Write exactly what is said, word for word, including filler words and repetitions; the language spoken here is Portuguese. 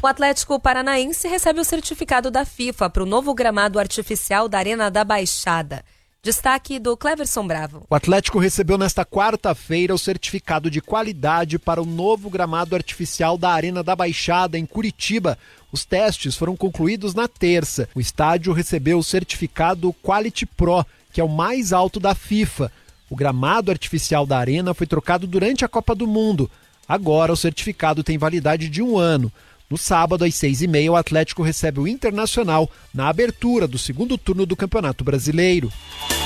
O Atlético Paranaense recebe o certificado da FIFA para o novo gramado artificial da Arena da Baixada. Destaque do Cleverson Bravo. O Atlético recebeu nesta quarta-feira o certificado de qualidade para o novo gramado artificial da Arena da Baixada, em Curitiba. Os testes foram concluídos na terça. O estádio recebeu o certificado Quality Pro, que é o mais alto da FIFA. O gramado artificial da Arena foi trocado durante a Copa do Mundo. Agora o certificado tem validade de um ano. No sábado, às seis e meia, o Atlético recebe o Internacional na abertura do segundo turno do Campeonato Brasileiro.